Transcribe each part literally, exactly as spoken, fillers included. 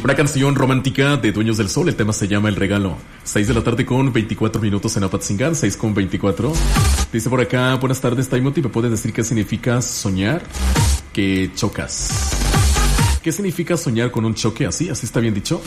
Una canción romántica de Dueños del Sol. El tema se llama El Regalo. seis de la tarde con veinticuatro minutos en Apatzingán. seis con veinticuatro. Dice por acá, buenas tardes, Taimoti. ¿Me puedes decir qué significa soñar que chocas? ¿Qué significa soñar con un choque así? ¿Así está bien dicho?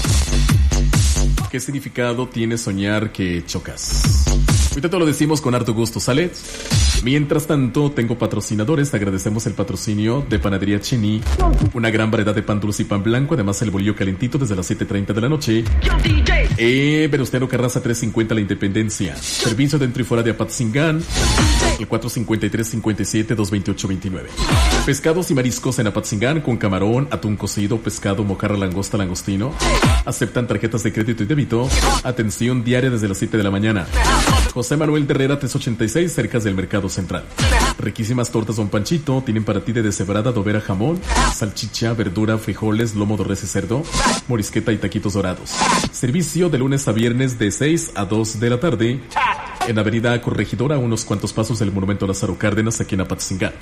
¿Qué significado tiene soñar que chocas? Ahorita te lo decimos con harto gusto, ¿sale? Mientras tanto, tengo patrocinadores. Te agradecemos el patrocinio de Panadería Cheni. Una gran variedad de pan dulce y pan blanco. Además, el bolillo calentito desde las siete treinta de la noche. Eh, Venustiano Carranza trescientos cincuenta La Independencia. Servicio dentro y fuera de Apatzingán. El cuatro cinco tres, cinco siete, dos dos ocho, dos nueve. Pescados y mariscos en Apatzingán con camarón, atún cocido, pescado, mojarra, langosta, langostino. Aceptan tarjetas de crédito y débito. Atención diaria desde las siete de la mañana. José Manuel de Herrera trescientos ochenta y seis, cerca del Mercado Central. Riquísimas tortas Don Panchito. Tienen para ti de deshebrada, dovera, jamón, salchicha, verdura, frijoles, lomo de res y cerdo, morisqueta y taquitos dorados. Servicio de lunes a viernes de seis a dos de la tarde. En Avenida Corregidora, unos cuantos pasos del Monumento Lázaro Cárdenas, aquí en Apatzingán.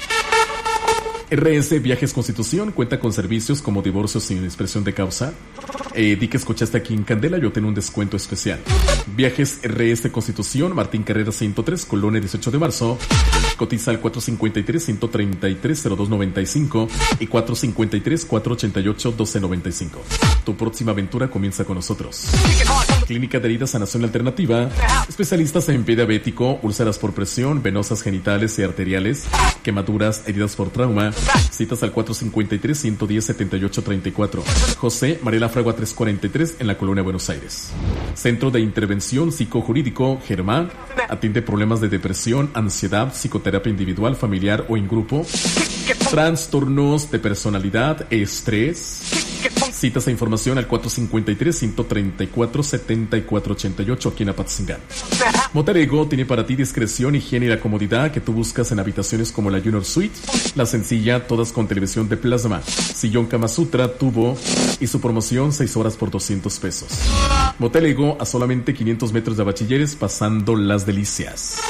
R S Viajes Constitución cuenta con servicios como divorcio sin expresión de causa. Eh, di que escuchaste aquí en Candela, yo tengo un descuento especial. Viajes R S Constitución, Martín Carrera ciento tres, Colonia dieciocho de marzo. Cotiza al cuatro cinco tres, uno tres tres, cero dos nueve cinco y cuatro cinco tres, cuatro ocho ocho, uno dos nueve cinco. Tu próxima aventura comienza con nosotros. Clínica de Heridas Sanación Alternativa. Especialistas en pie diabético, úlceras por presión, venosas genitales y arteriales, quemaduras, heridas por trauma. Citas al cuatro cinco tres, uno uno cero, siete ocho tres cuatro. José Mariela Fragua trescientos cuarenta y tres en la Colonia Buenos Aires. Centro de Intervención Psicojurídico Germán. Atiende problemas de depresión, ansiedad, psicoterapia individual, familiar o en grupo. Trastornos de personalidad, estrés. Citas e información al cuatro cinco tres, uno tres cuatro, siete cuatro ocho ocho aquí en Apatzingán. Motel Ego tiene para ti discreción, higiene y la comodidad que tú buscas en habitaciones como la Junior Suite, la sencilla, todas con televisión de plasma, sillón Kama Sutra, tubo y su promoción seis horas por doscientos pesos. Motel Ego a solamente quinientos metros de Bachilleres, pasando las delicias.